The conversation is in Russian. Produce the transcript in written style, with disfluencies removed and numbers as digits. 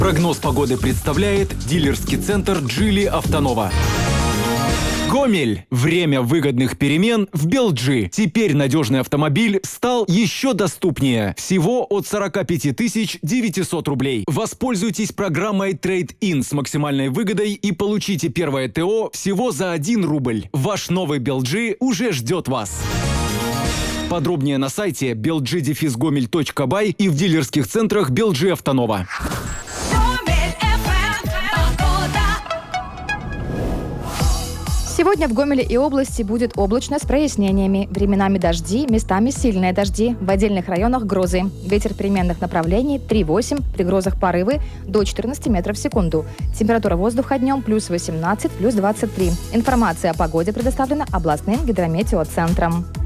Прогноз погоды представляет дилерский центр «Джили Автонова». Гомель. Время выгодных перемен в Белджи. Теперь надежный автомобиль стал еще доступнее. Всего от 45 900 рублей. Воспользуйтесь программой Trade-in с максимальной выгодой и получите первое ТО всего за 1 рубль. Ваш новый Белджи уже ждет вас. Подробнее на сайте belgi-gomel.by и в дилерских центрах Белджи Автонова. Сегодня в Гомеле и области будет облачно с прояснениями. Временами дожди, местами сильные дожди. В отдельных районах грозы. Ветер переменных направлений 3,8, при грозах порывы до 14 метров в секунду. Температура воздуха днем плюс 18, плюс 23. Информация о погоде предоставлена областным гидрометеоцентром.